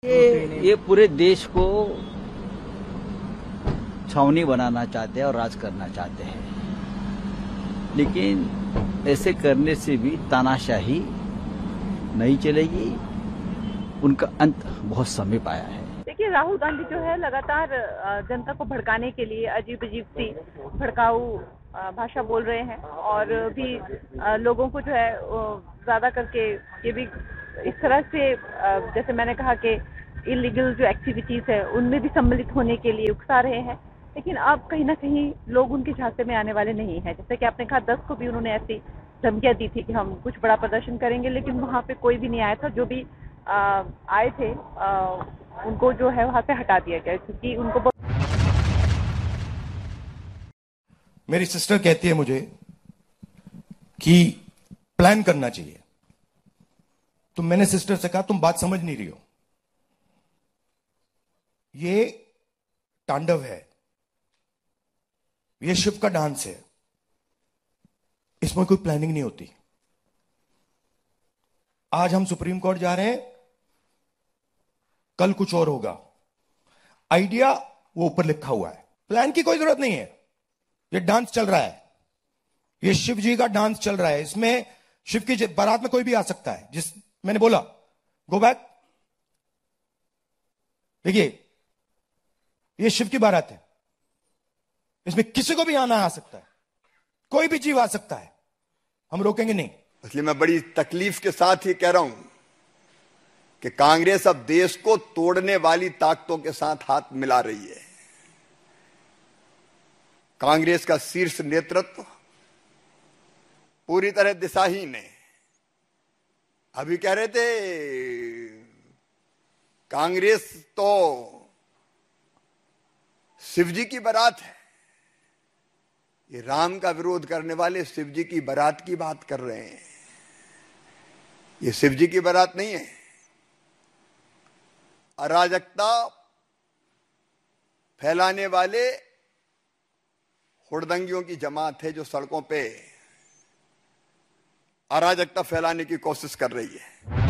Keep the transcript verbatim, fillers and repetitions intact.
ये ये पूरे देश को छावनी बनाना चाहते हैं और राज करना चाहते हैं, लेकिन ऐसे करने से भी तानाशाही नहीं चलेगी, उनका अंत बहुत समीप आया है। देखिए, राहुल गांधी जो है लगातार जनता को भड़काने के लिए अजीब अजीब सी भड़काऊ भाषा बोल रहे हैं और भी लोगों को जो है ज्यादा करके ये भी इस तरह से, जैसे मैंने कहा कि इलीगल जो एक्टिविटीज है उनमें भी सम्मिलित होने के लिए उकसा रहे हैं। लेकिन अब कहीं ना कहीं लोग उनके झांसे में आने वाले नहीं हैं। जैसे कि आपने कहा, दस को भी उन्होंने ऐसी धमकियां दी थी कि हम कुछ बड़ा प्रदर्शन करेंगे, लेकिन वहां पे कोई भी नहीं आया था। जो भी आ, आए थे आ, उनको जो है वहां से हटा दिया गया, क्योंकि उनको मेरी सिस्टर कहती है मुझे कि प्लान करना चाहिए, तो मैंने सिस्टर से कहा तुम बात समझ नहीं रही हो, ये तांडव है, ये शिव का डांस है, इसमें कोई प्लानिंग नहीं होती। आज हम सुप्रीम कोर्ट जा रहे हैं, कल कुछ और होगा। आइडिया वो ऊपर लिखा हुआ है, प्लान की कोई जरूरत नहीं है। ये डांस चल रहा है, ये शिव जी का डांस चल रहा है, इसमें शिव की बारात में कोई भी आ सकता है। जिस मैंने बोला गो बैक, देखिए ये शिव की बारात है, इसमें किसी को भी आना आ सकता है, कोई भी जीव आ सकता है, हम रोकेंगे नहीं। इसलिए मैं बड़ी तकलीफ के साथ ही कह रहा हूं कि कांग्रेस अब देश को तोड़ने वाली ताकतों के साथ हाथ मिला रही है। कांग्रेस का शीर्ष नेतृत्व पूरी तरह दिशाहीन है। अभी कह रहे थे कांग्रेस तो शिवजी की बारात है, ये राम का विरोध करने वाले शिवजी की बारात की बात कर रहे हैं। ये शिवजी की बारात नहीं है। अराजकता फैलाने वाले हुड़दंगियों की जमात है जो सड़कों पे अराजकता फैलाने की कोशिश कर रही है।